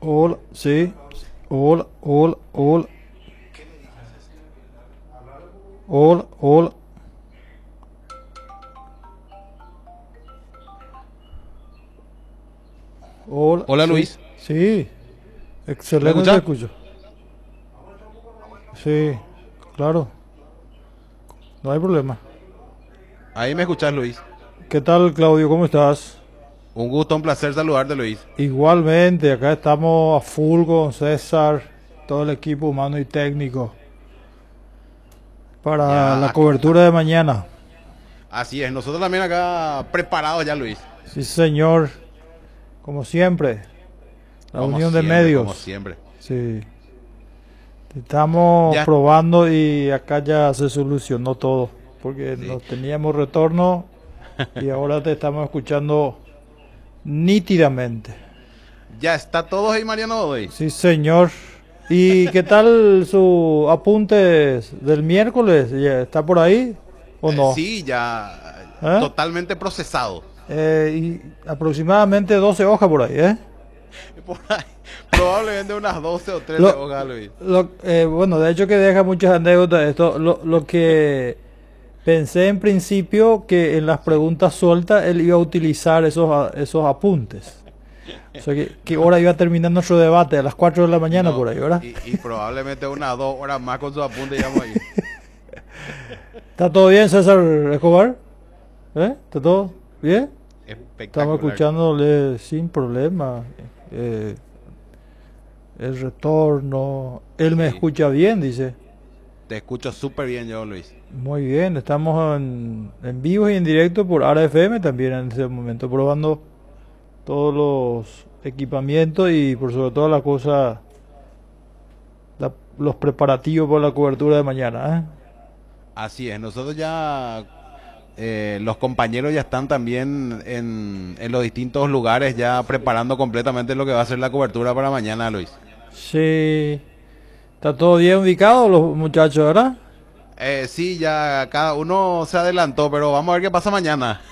Hola, sí. Hola, hola, hola, hola, hola, hola, Hola sí, Luis, sí. ¿me Excelente te escuchás? escucho. Sí, claro, no hay problema. Ahí me escuchás Luis. ¿Qué tal, Claudio? ¿Cómo estás? Un gusto, un placer saludarte Luis. Igualmente, acá estamos a full con César, todo el equipo humano y técnico para Ya, la cobertura de mañana. así es, nosotros también acá preparados ya Luis. Sí, señor, como siempre, la Como unión de siempre, como medios. siempre. Sí, estamos Ya, probando y acá ya se solucionó todo, porque no sí. teníamos retorno y ahora te estamos escuchando nítidamente. Ya está todo ahí Mariano hoy. Sí, señor. ¿Y qué tal su apuntes del miércoles? ¿Ya ¿Está por ahí o no? Sí, ya ¿Eh? totalmente procesado. Y aproximadamente 12 hojas por ahí, ¿eh? Por ahí, probablemente unas 12 o 13 Lo, hojas Luis. bueno, de hecho que deja muchas anécdotas esto. Lo que pensé en principio que en las Sí. preguntas sueltas él iba a utilizar esos apuntes. O sea, que No, hora iba a terminar nuestro debate, a las 4 de la mañana no. por ahí, ¿verdad? Y probablemente unas 2 horas más con su apunte ya vamos a ir. ¿Está todo bien, César Escobar? ¿Eh? ¿Está todo bien? Estamos Espectacular. escuchándole sin problema. eh, el retorno. Él me Sí. escucha bien, dice. Te escucho súper bien yo, Luis. Muy bien, estamos en vivo y en directo por Ara FM también en este momento, probando todos los equipamientos y por sobre todo la cosa, los preparativos para la cobertura de mañana. ¿Eh? Así es, nosotros ya, los compañeros ya están también en los distintos lugares ya preparando completamente lo que va a ser la cobertura para mañana, Luis. Sí, está todo bien ubicado los muchachos, ¿verdad? Sí, ya cada uno se adelantó, pero vamos a ver qué pasa mañana.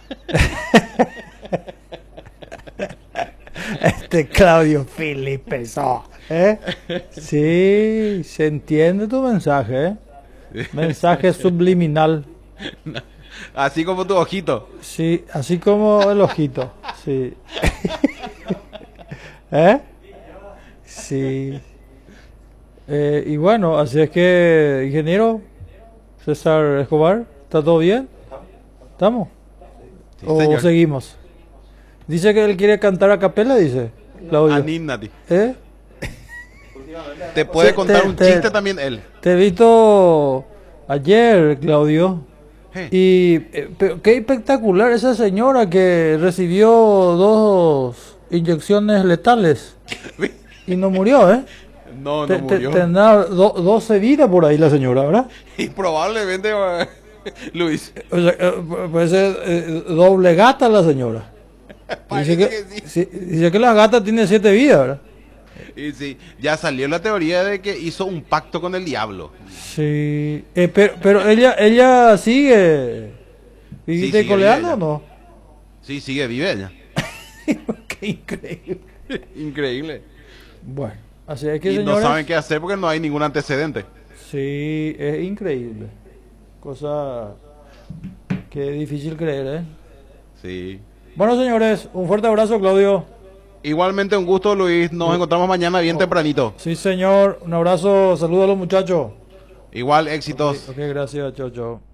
Este Claudio Felipe so, ¿eh? Sí, se entiende tu mensaje, ¿eh? Mensaje subliminal. Así como tu ojito. Sí, así como el ojito. Sí. ¿Eh? Sí. Y bueno, así es que, ingeniero César Escobar, ¿está todo bien? ¿Estamos? Sí, ¿O señor. seguimos? Dice que él quiere cantar a capela, dice Claudio. Anímate. ¿Eh? Te Te, puede contar te, un te, chiste también él. te he visto ayer, Claudio, Eh, y pero qué espectacular esa señora que recibió dos inyecciones letales y no murió, ¿eh? No, no murió. Tendrá 12 vidas por ahí la señora, ¿verdad? Y probablemente, Luis, O sea, puede ser doble gata la señora. Dice parece que, que sí. sí, dice que la gata tiene 7 vidas, ¿verdad? Y sí, ya salió la teoría de que hizo un pacto con el diablo. Sí, pero ella sigue Sí, vivita y sigue viva coleando o ella. no. Sí, sigue viva ella. Qué increíble. Increíble. Bueno, así es que Y no saben señores, qué hacer porque no hay ningún antecedente. sí, es increíble. Cosa que es difícil creer, ¿eh? Sí. Bueno, señores, un fuerte abrazo, Claudio. Igualmente un gusto, Luis. Nos Uh, encontramos mañana bien oh, tempranito. sí, señor, un abrazo, saludos a los muchachos. Igual, Ok, éxitos. ok, gracias, chao, chao.